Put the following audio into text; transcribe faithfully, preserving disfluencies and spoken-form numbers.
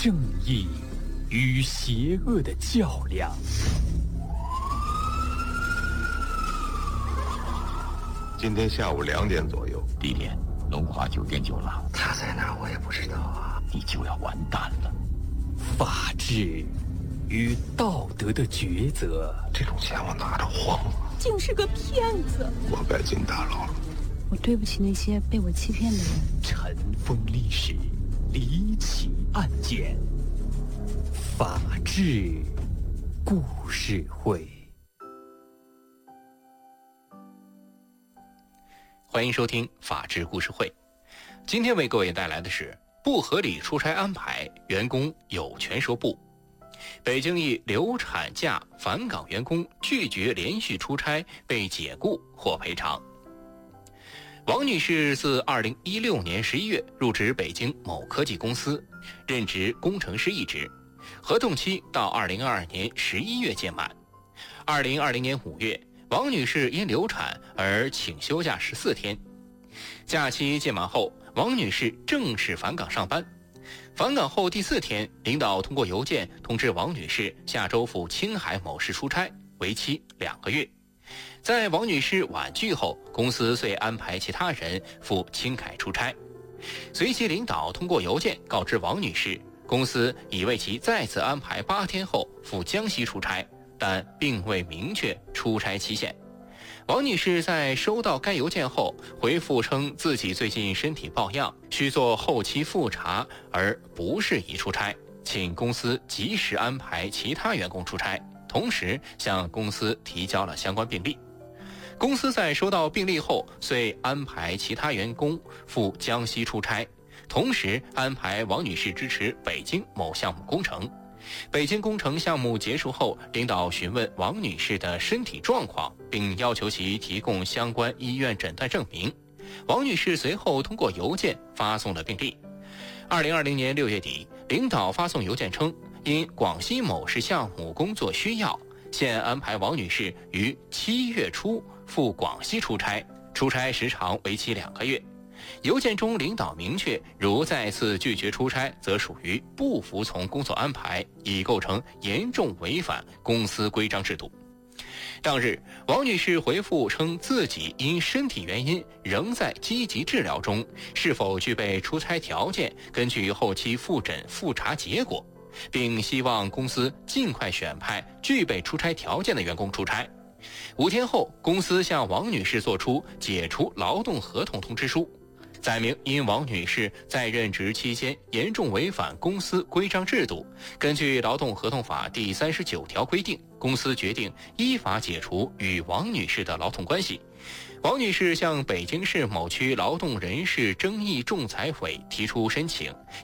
正义与邪恶的较量。 今天下午两点左右， 地点龙华酒店酒廊。 他在哪儿我也不知道啊。 你就要完蛋了。 法治与道德的抉择。 这种钱我拿着慌了。 竟是个骗子。 我该进大牢了。 我对不起那些被我欺骗的人。 尘封历史，离奇案件，法治故事会。 欢迎收听法治故事会。今天为各位带来的是不合理出差安排，员工有权说不。北京一流产假返岗员工拒绝连续出差被解雇获赔偿。王女士自二零一六年十一月入职北京某科技公司，任职工程师一职，合同期到二零二二年十一月届满。二零二零年五月，王女士因流产而请休假十四天。假期届满后，王女士正式返岗上班。返岗后第四天，领导通过邮件通知王女士下周赴青海某市出差，为期两个月。在王女士婉拒后，公司遂安排其他人赴青海出差。随即领导通过邮件告知王女士，公司已为其再次安排八天后赴江西出差，但并未明确出差期限。王女士在收到该邮件后回复称自己最近身体抱恙，需做后期复查，而不适宜出差，请公司及时安排其他员工出差，同时向公司提交了相关病历。公司在收到病历后遂安排其他员工赴江西出差，同时安排王女士支持北京某项目工程。北京工程项目结束后，领导询问王女士的身体状况，并要求其提供相关医院诊断证明。王女士随后通过邮件发送了病历。二零二零年六月底，领导发送邮件称，因广西某市项目工作需要，现安排王女士于七月初赴广西出差，出差时长为期两个月。邮件中领导明确，如再次拒绝出差，则属于不服从工作安排，已构成严重违反公司规章制度。当日，王女士回复称自己因身体原因仍在积极治疗中，是否具备出差条件，根据后期复诊复查结果，并希望公司尽快选派具备出差条件的员工出差。五天后，公司向王女士作出解除劳动合同通知书，载明因王女士在任职期间严重违反公司规章制度，根据劳动合同法第三十九条规定，公司决定依法解除与王女士的劳动关系。王女士向北京市某区劳动人事争议仲裁委提出申请，